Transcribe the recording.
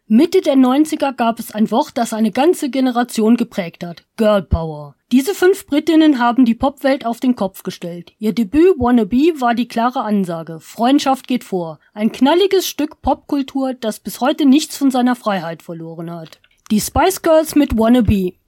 Mitte der 90er gab es ein Wort, das eine ganze Generation geprägt hat: Girl Power. Diese 5 Britinnen haben die Popwelt auf den Kopf gestellt. Ihr Debüt Wannabe war die klare Ansage: Freundschaft geht vor. Ein knalliges Stück Popkultur, das bis heute nichts von seiner Freiheit verloren hat. Die Spice Girls mit Wannabe.